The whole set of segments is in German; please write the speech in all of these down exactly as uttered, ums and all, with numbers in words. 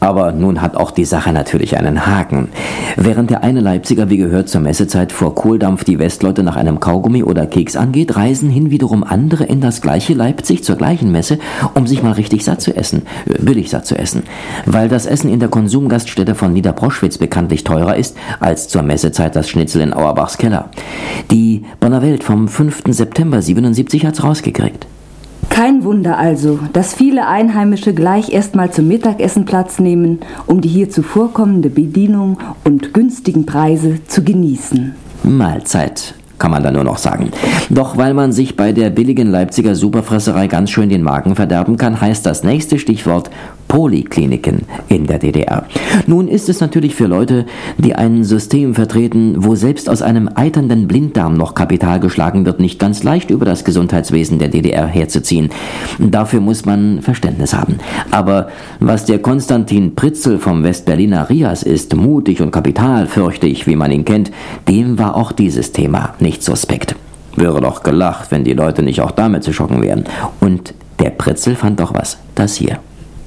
Aber nun hat auch die Sache natürlich einen Haken. Während der eine Leipziger, wie gehört, zur Messezeit vor Kohldampf die Westleute nach einem Kaugummi oder Keks angeht, reisen hin wiederum andere in das gleiche Leipzig zur gleichen Messe, um sich mal richtig satt zu essen, äh, billig satt zu essen. Weil das Essen in der Konsumgaststätte von Niederproschwitz bekanntlich teurer ist als zur Messezeit das Schnitzel in Auerbachs Keller. Die Bonner Welt vom fünften September siebenundsiebzig hat's rausgekriegt. Kein Wunder also, dass viele Einheimische gleich erstmal zum Mittagessen Platz nehmen, um die hier zuvorkommende Bedienung und günstigen Preise zu genießen. Mahlzeit, kann man da nur noch sagen. Doch weil man sich bei der billigen Leipziger Superfresserei ganz schön den Magen verderben kann, heißt das nächste Stichwort Polikliniken in der D D R. Nun ist es natürlich für Leute, die ein System vertreten, wo selbst aus einem eiternden Blinddarm noch Kapital geschlagen wird, nicht ganz leicht über das Gesundheitswesen der D D R herzuziehen. Dafür muss man Verständnis haben. Aber was der Konstantin Pritzel vom Westberliner Rias ist, mutig und kapitalfürchtig, wie man ihn kennt, dem war auch dieses Thema nicht suspekt. Wäre doch gelacht, wenn die Leute nicht auch damit zu schocken wären. Und der Pritzel fand doch was. Das hier.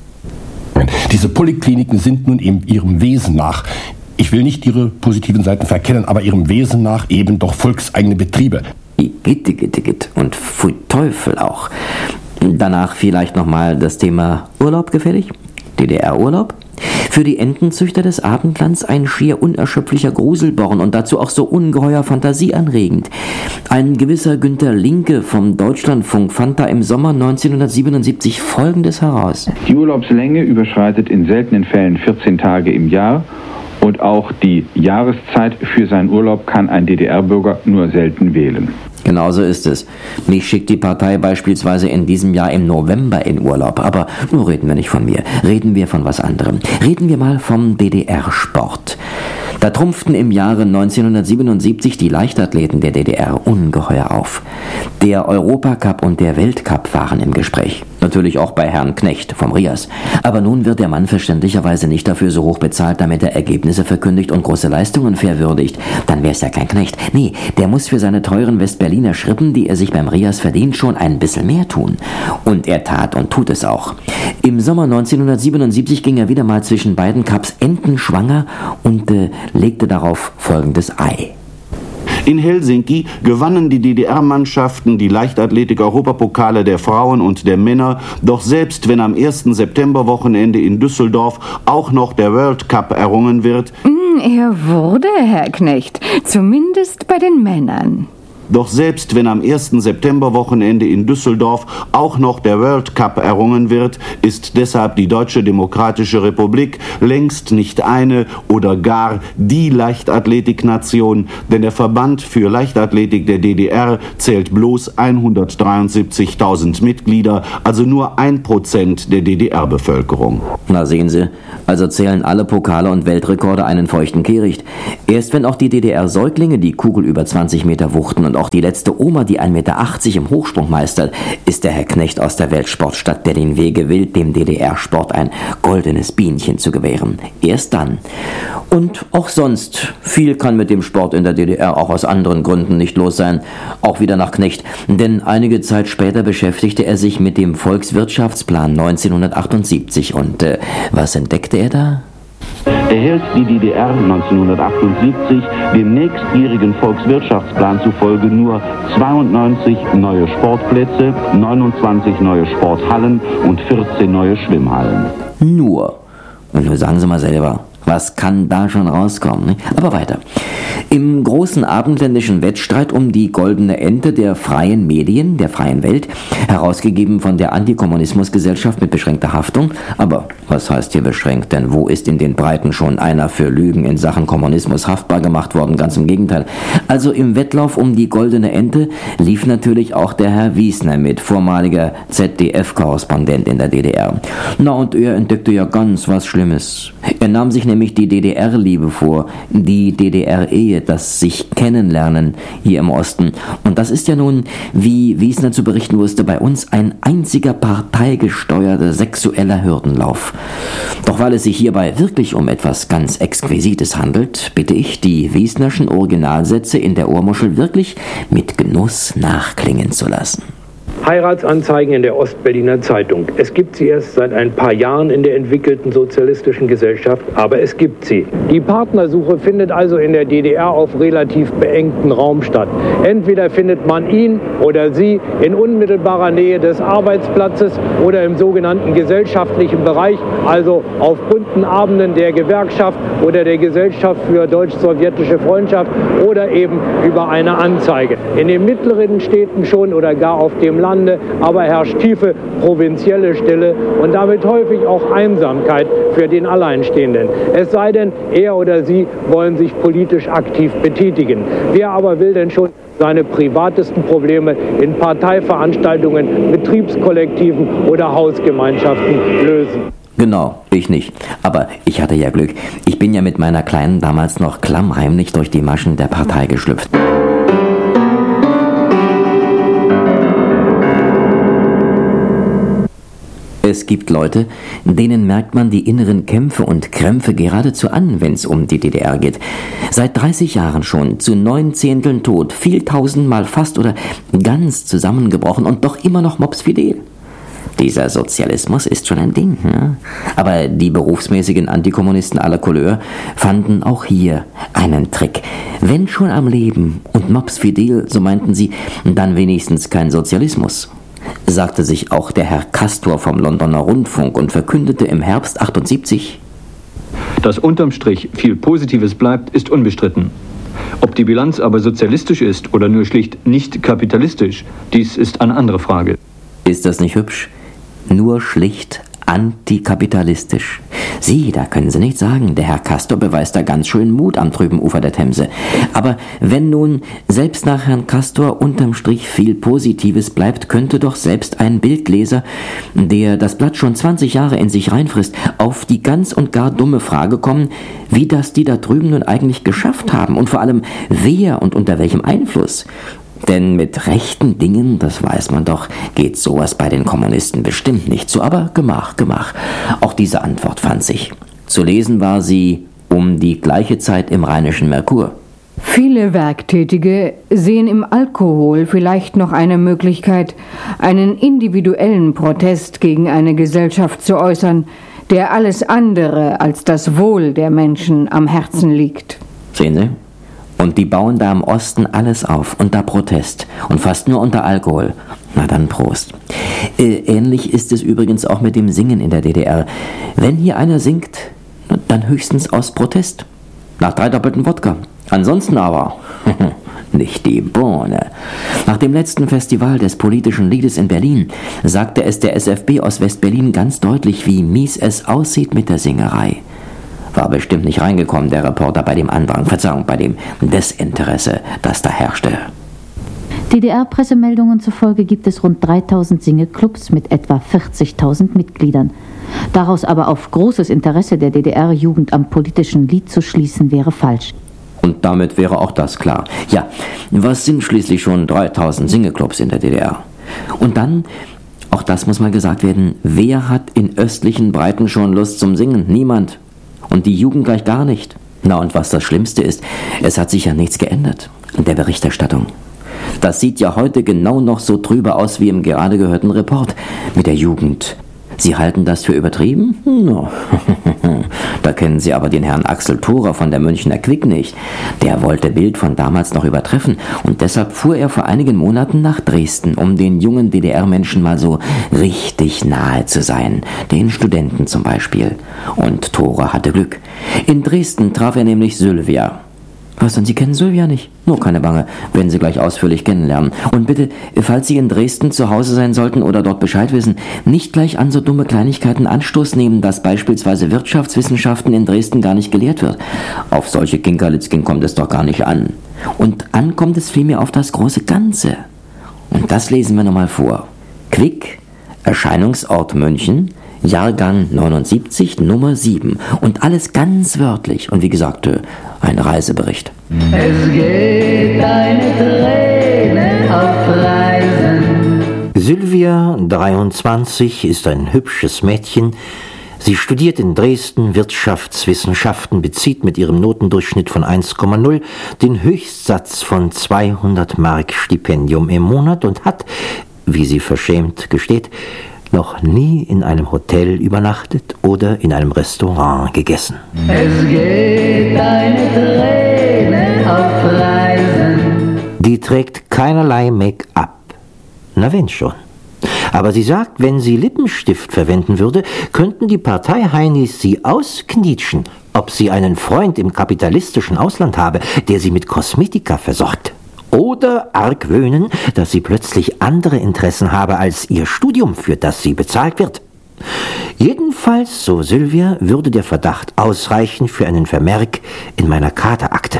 Diese Polikliniken sind nun in ihrem Wesen nach, ich will nicht ihre positiven Seiten verkennen, aber ihrem Wesen nach eben doch volkseigene Betriebe. Gitte, gitte, gitte. Und pfui Teufel auch. Danach vielleicht nochmal das Thema Urlaub gefällig? D D R-Urlaub? Für die Entenzüchter des Abendlands ein schier unerschöpflicher Gruselborn und dazu auch so ungeheuer fantasieanregend. Ein gewisser Günter Linke vom Deutschlandfunk fand da im Sommer neunzehnhundertsiebenundsiebzig Folgendes heraus. Die Urlaubslänge überschreitet in seltenen Fällen vierzehn Tage im Jahr und auch die Jahreszeit für seinen Urlaub kann ein D D R-Bürger nur selten wählen. Genauso ist es. Mich schickt die Partei beispielsweise in diesem Jahr im November in Urlaub. Aber nur reden wir nicht von mir. Reden wir von was anderem. Reden wir mal vom D D R-Sport. Da trumpften im Jahre neunzehnhundertsiebenundsiebzig die Leichtathleten der D D R ungeheuer auf. Der Europacup und der Weltcup waren im Gespräch. Natürlich auch bei Herrn Knecht vom Rias. Aber nun wird der Mann verständlicherweise nicht dafür so hoch bezahlt, damit er Ergebnisse verkündigt und große Leistungen verwürdigt. Dann wär's ja kein Knecht. Nee, der muss für seine teuren Westberliner Schrippen, die er sich beim Rias verdient, schon ein bisschen mehr tun. Und er tat und tut es auch. Im Sommer neunzehnhundertsiebenundsiebzig ging er wieder mal zwischen beiden Cups entenschwanger und äh, legte darauf folgendes Ei. In Helsinki gewannen die D D R-Mannschaften die Leichtathletik-Europapokale der Frauen und der Männer, doch selbst wenn am ersten Septemberwochenende in Düsseldorf auch noch der World Cup errungen wird, er wurde, Herr Knecht, zumindest bei den Männern. Doch selbst wenn am ersten Septemberwochenende in Düsseldorf auch noch der World Cup errungen wird, ist deshalb die Deutsche Demokratische Republik längst nicht eine oder gar die Leichtathletiknation, denn der Verband für Leichtathletik der D D R zählt bloß hundertdreiundsiebzigtausend Mitglieder, also nur ein Prozent der D D R-Bevölkerung. Na sehen Sie, also zählen alle Pokale und Weltrekorde einen feuchten Kehricht. Erst wenn auch die D D R-Säuglinge die Kugel über zwanzig Meter wuchten und auch die letzte Oma, die ein Meter achtzig im Hochsprung meistert, ist der Herr Knecht aus der Weltsportstadt, der den Wege wählt, dem D D R-Sport ein goldenes Bienchen zu gewähren. Erst dann. Und auch sonst, viel kann mit dem Sport in der D D R auch aus anderen Gründen nicht los sein. Auch wieder nach Knecht. Denn einige Zeit später beschäftigte er sich mit dem Volkswirtschaftsplan neunzehnhundertachtundsiebzig. Und äh, was entdeckte er da? Erhält die D D R neunzehnhundertachtundsiebzig dem nächstjährigen Volkswirtschaftsplan zufolge nur zweiundneunzig neue Sportplätze, neunundzwanzig neue Sporthallen und vierzehn neue Schwimmhallen. Nur. Und nur sagen Sie mal selber, was kann da schon rauskommen? Ne? Aber weiter. Im großen abendländischen Wettstreit um die goldene Ente der freien Medien, der freien Welt, herausgegeben von der Antikommunismusgesellschaft mit beschränkter Haftung, aber was heißt hier beschränkt, denn wo ist in den Breiten schon einer für Lügen in Sachen Kommunismus haftbar gemacht worden? Ganz im Gegenteil. Also im Wettlauf um die goldene Ente lief natürlich auch der Herr Wiesner mit, vormaliger Z D F-Korrespondent in der D D R. Na, und er entdeckte ja ganz was Schlimmes. Er nahm sich nämlich die D D R-Liebe vor, die D D R-Ehe, das sich kennenlernen hier im Osten. Und das ist ja nun, wie Wiesner zu berichten wusste, bei uns ein einziger parteigesteuerter sexueller Hürdenlauf. Doch weil es sich hierbei wirklich um etwas ganz Exquisites handelt, bitte ich, die Wiesnerschen Originalsätze in der Ohrmuschel wirklich mit Genuss nachklingen zu lassen. Heiratsanzeigen in der Ostberliner Zeitung. Es gibt sie erst seit ein paar Jahren in der entwickelten sozialistischen Gesellschaft, aber es gibt sie. Die Partnersuche findet also in der D D R auf relativ beengten Raum statt. Entweder findet man ihn oder sie in unmittelbarer Nähe des Arbeitsplatzes oder im sogenannten gesellschaftlichen Bereich, also auf bunten Abenden der Gewerkschaft oder der Gesellschaft für deutsch-sowjetische Freundschaft oder eben über eine Anzeige. In den mittleren Städten schon oder gar auf dem Land, aber herrscht tiefe provinzielle Stille und damit häufig auch Einsamkeit für den Alleinstehenden. Es sei denn, er oder sie wollen sich politisch aktiv betätigen. Wer aber will denn schon seine privatesten Probleme in Parteiveranstaltungen, Betriebskollektiven oder Hausgemeinschaften lösen? Genau, ich nicht. Aber ich hatte ja Glück. Ich bin ja mit meiner Kleinen damals noch klammheimlich durch die Maschen der Partei geschlüpft. Es gibt Leute, denen merkt man die inneren Kämpfe und Krämpfe geradezu an, wenn es um die D D R geht. Seit dreißig Jahren schon, zu neun Zehnteln tot, viel tausendmal fast oder ganz zusammengebrochen und doch immer noch mopsfidel. Dieser Sozialismus ist schon ein Ding, ne? Aber die berufsmäßigen Antikommunisten aller Couleur fanden auch hier einen Trick. Wenn schon am Leben und mopsfidel, so meinten sie, dann wenigstens kein Sozialismus. Sagte sich auch der Herr Castor vom Londoner Rundfunk und verkündete im Herbst achtundsiebzig: Dass unterm Strich viel Positives bleibt, ist unbestritten. Ob die Bilanz aber sozialistisch ist oder nur schlicht nicht kapitalistisch, dies ist eine andere Frage. Ist das nicht hübsch? Nur schlicht antikapitalistisch. Sie, da können Sie nicht sagen, der Herr Castor beweist da ganz schön Mut am trüben Ufer der Themse. Aber wenn nun selbst nach Herrn Castor unterm Strich viel Positives bleibt, könnte doch selbst ein Bildleser, der das Blatt schon zwanzig Jahre in sich reinfrisst, auf die ganz und gar dumme Frage kommen, wie das die da drüben nun eigentlich geschafft haben und vor allem wer und unter welchem Einfluss. Denn mit rechten Dingen, das weiß man doch, geht sowas bei den Kommunisten bestimmt nicht so, aber Gemach, Gemach. Auch diese Antwort fand sich. Zu lesen war sie um die gleiche Zeit im Rheinischen Merkur. Viele Werktätige sehen im Alkohol vielleicht noch eine Möglichkeit, einen individuellen Protest gegen eine Gesellschaft zu äußern, der alles andere als das Wohl der Menschen am Herzen liegt. Sehen Sie? Und die bauen da im Osten alles auf, unter Protest und fast nur unter Alkohol. Na dann Prost. Äh, ähnlich ist es übrigens auch mit dem Singen in der D D R. Wenn hier einer singt, dann höchstens aus Protest. Nach drei doppelten Wodka. Ansonsten aber nicht die Bohne. Nach dem letzten Festival des politischen Liedes in Berlin sagte es der S F B aus West-Berlin ganz deutlich, wie mies es aussieht mit der Singerei. War bestimmt nicht reingekommen, der Reporter, bei dem Andrang, Verzeihung, bei dem Desinteresse, das da herrschte. D D R-Pressemeldungen zufolge gibt es rund dreitausend Singeclubs mit etwa vierzigtausend Mitgliedern. Daraus aber auf großes Interesse der D D R-Jugend am politischen Lied zu schließen, wäre falsch. Und damit wäre auch das klar. Ja, was sind schließlich schon dreitausend Singeclubs in der D D R? Und dann, auch das muss mal gesagt werden, wer hat in östlichen Breiten schon Lust zum Singen? Niemand. Und die Jugend gleich gar nicht. Na, und was das Schlimmste ist, es hat sich ja nichts geändert in der Berichterstattung. Das sieht ja heute genau noch so trübe aus wie im gerade gehörten Report mit der Jugend. Sie halten das für übertrieben? No. Da kennen Sie aber den Herrn Axel Thorer von der Münchner Quick nicht. Der wollte Bild von damals noch übertreffen und deshalb fuhr er vor einigen Monaten nach Dresden, um den jungen D D R-Menschen mal so richtig nahe zu sein. Den Studenten zum Beispiel. Und Thorer hatte Glück. In Dresden traf er nämlich Sylvia. Was denn, Sie kennen Sylvia nicht? Nur keine Bange, werden Sie gleich ausführlich kennenlernen. Und bitte, falls Sie in Dresden zu Hause sein sollten oder dort Bescheid wissen, nicht gleich an so dumme Kleinigkeiten Anstoß nehmen, dass beispielsweise Wirtschaftswissenschaften in Dresden gar nicht gelehrt wird. Auf solche Kinkerlitzchen kommt es doch gar nicht an. Und an kommt es vielmehr auf das große Ganze. Und das lesen wir nochmal vor. Quick, Erscheinungsort München, Jahrgang neunundsiebzig, Nummer sieben. Und alles ganz wörtlich. Und wie gesagt, ein Reisebericht. Es geht eine Träne auf Reisen. Sylvia, dreiundzwanzig, ist ein hübsches Mädchen. Sie studiert in Dresden Wirtschaftswissenschaften, bezieht mit ihrem Notendurchschnitt von eins Komma null den Höchstsatz von zweihundert Mark Stipendium im Monat und hat, wie sie verschämt gesteht, noch nie in einem Hotel übernachtet oder in einem Restaurant gegessen. Es geht eine Träne auf Reisen. Die trägt keinerlei Make-up. Na wenn schon. Aber sie sagt, wenn sie Lippenstift verwenden würde, könnten die Parteiheinis sie ausknietschen, ob sie einen Freund im kapitalistischen Ausland habe, der sie mit Kosmetika versorgt. Oder argwöhnen, dass sie plötzlich andere Interessen habe als ihr Studium, für das sie bezahlt wird. Jedenfalls, so Sylvia, würde der Verdacht ausreichen für einen Vermerk in meiner Katerakte.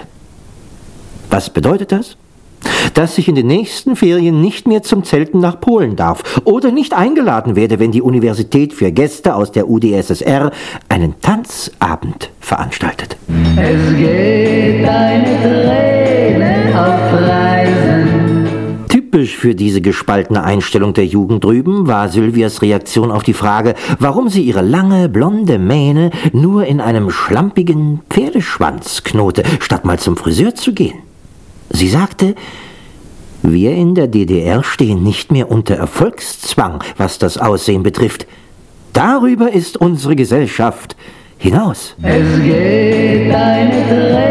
Was bedeutet das? Dass ich in den nächsten Ferien nicht mehr zum Zelten nach Polen darf oder nicht eingeladen werde, wenn die Universität für Gäste aus der U d S S R einen Tanzabend veranstaltet. Es geht eine Träne auf Reisen. Typisch für diese gespaltene Einstellung der Jugend drüben war Sylvias Reaktion auf die Frage, warum sie ihre lange, blonde Mähne nur in einem schlampigen Pferdeschwanz knote, statt mal zum Friseur zu gehen. Sie sagte, wir in der D D R stehen nicht mehr unter Erfolgszwang, was das Aussehen betrifft. Darüber ist unsere Gesellschaft hinaus. Es geht eine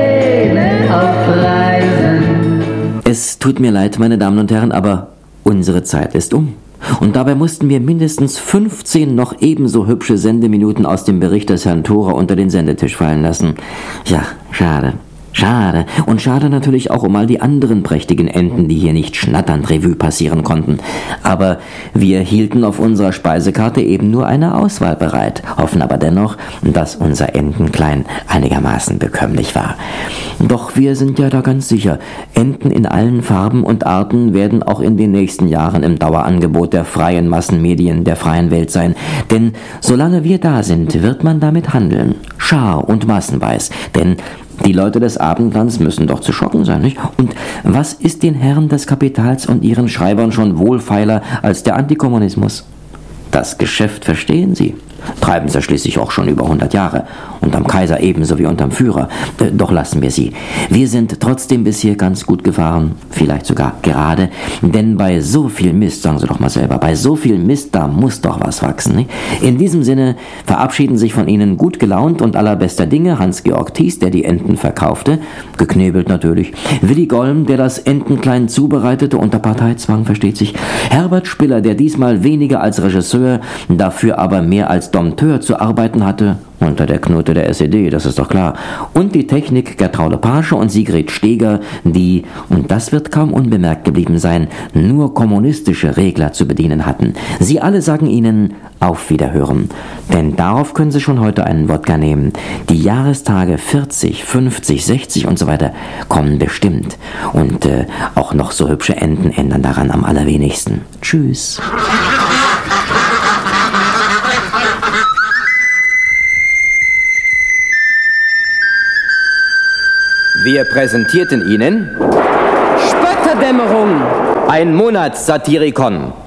Träne auf Reisen. Es tut mir leid, meine Damen und Herren, aber unsere Zeit ist um. Und dabei mussten wir mindestens fünfzehn noch ebenso hübsche Sendeminuten aus dem Bericht des Herrn Thora unter den Sendetisch fallen lassen. Ja, schade. Schade. Und schade natürlich auch um all die anderen prächtigen Enten, die hier nicht schnatternd Revue passieren konnten. Aber wir hielten auf unserer Speisekarte eben nur eine Auswahl bereit, hoffen aber dennoch, dass unser Entenklein einigermaßen bekömmlich war. Doch wir sind ja da ganz sicher, Enten in allen Farben und Arten werden auch in den nächsten Jahren im Dauerangebot der freien Massenmedien der freien Welt sein. Denn solange wir da sind, wird man damit handeln. Schar- und massenweis. Denn die Leute des Abendlands müssen doch zu schocken sein, nicht? Und was ist den Herren des Kapitals und ihren Schreibern schon wohlfeiler als der Antikommunismus? Das Geschäft verstehen sie. Treiben sie schließlich auch schon über hundert Jahre. Unterm Kaiser ebenso wie unterm Führer. Äh, doch lassen wir sie. Wir sind trotzdem bis hier ganz gut gefahren. Vielleicht sogar gerade. Denn bei so viel Mist, sagen Sie doch mal selber, bei so viel Mist, da muss doch was wachsen. Nicht? In diesem Sinne verabschieden sich von Ihnen gut gelaunt und allerbester Dinge Hans-Georg Thies, der die Enten verkaufte. Geknebelt natürlich. Willi Golm, der das Entenklein zubereitete unter Parteizwang, versteht sich. Herbert Spiller, der diesmal weniger als Regisseur, dafür aber mehr als Dompteur zu arbeiten hatte, unter der Knote der S E D, das ist doch klar. Und die Technik Gertraude Pasche und Sigrid Steger, die, und das wird kaum unbemerkt geblieben sein, nur kommunistische Regler zu bedienen hatten. Sie alle sagen Ihnen auf Wiederhören. Denn darauf können Sie schon heute einen Wodka nehmen. Die Jahrestage vierzig, fünfzig, sechzig und so weiter kommen bestimmt. Und äh, auch noch so hübsche Enten ändern daran am allerwenigsten. Tschüss. Wir präsentierten Ihnen Spötterdämmerung, ein Monatssatirikon.